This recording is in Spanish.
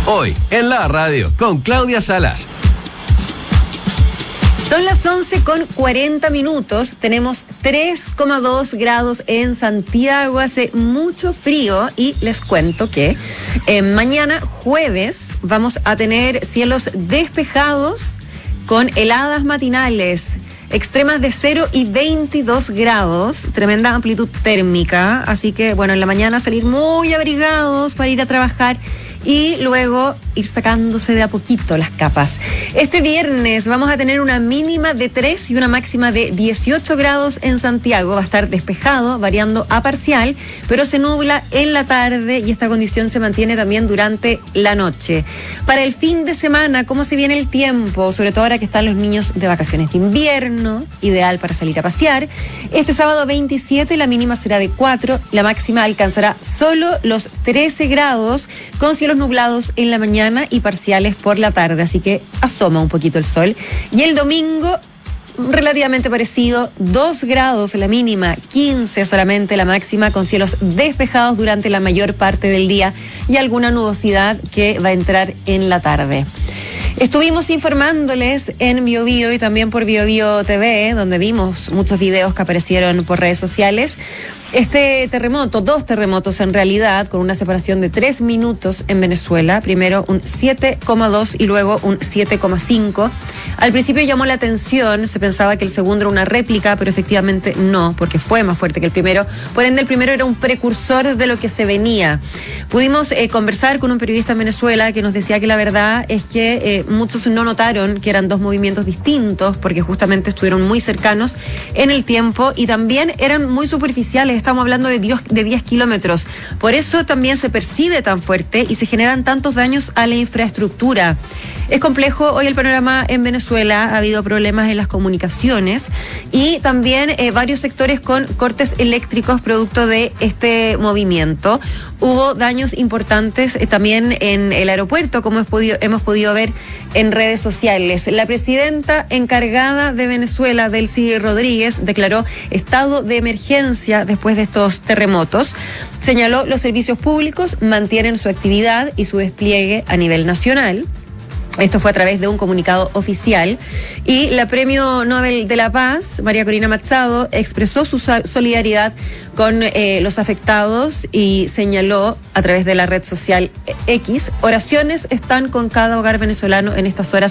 Hoy, en la radio, con Claudia Salas. Son las 11:40. Tenemos 3,2 grados en Santiago. Hace mucho frío y les cuento que mañana jueves vamos a tener cielos despejados con heladas matinales. Extremas de 0 y 22 grados, tremenda amplitud térmica, así que bueno, en la mañana salir muy abrigados para ir a trabajar y luego ir sacándose de a poquito las capas. Este viernes vamos a tener una mínima de 3 y una máxima de 18 grados en Santiago. Va a estar despejado, variando a parcial, pero se nubla en la tarde y esta condición se mantiene también durante la noche. Para el fin de semana, ¿cómo se viene el tiempo? Sobre todo ahora que están los niños de vacaciones de invierno, ideal para salir a pasear. Este sábado 27 la mínima será de 4, la máxima alcanzará solo los 13 grados, con cielos nublados en la mañana y parciales por la tarde, así que asoma un poquito el sol. Y el domingo, relativamente parecido, 2 grados la mínima, 15 solamente la máxima, con cielos despejados durante la mayor parte del día y alguna nubosidad que va a entrar en la tarde. Estuvimos informándoles en BioBio y también por BioBio TV, donde vimos muchos videos que aparecieron por redes sociales. Este terremoto, 2 terremotos en realidad, con una separación de 3 minutos en Venezuela. Primero un 7,2 y luego un 7,5. Al principio llamó la atención, se pensaba que el segundo era una réplica, pero efectivamente no, porque fue más fuerte que el primero. Por ende, el primero era un precursor de lo que se venía. Pudimos conversar con un periodista en Venezuela que nos decía que la verdad es que muchos no notaron que eran 2 movimientos distintos, porque justamente estuvieron muy cercanos en el tiempo y también eran muy superficiales. Estamos hablando de 10 kilómetros. Por eso también se percibe tan fuerte y se generan tantos daños a la infraestructura. Es complejo hoy el panorama en Venezuela. Ha habido problemas en las comunicaciones y también varios sectores con cortes eléctricos producto de este movimiento. Hubo daños importantes también en el aeropuerto, como hemos podido ver en redes sociales. La presidenta encargada de Venezuela, Delcy Rodríguez, declaró estado de emergencia después de estos terremotos. Señaló los servicios públicos mantienen su actividad y su despliegue a nivel nacional. Esto fue a través de un comunicado oficial y la Premio Nobel de la Paz, María Corina Machado, expresó su solidaridad con los afectados y señaló a través de la red social X, oraciones están con cada hogar venezolano en estas horas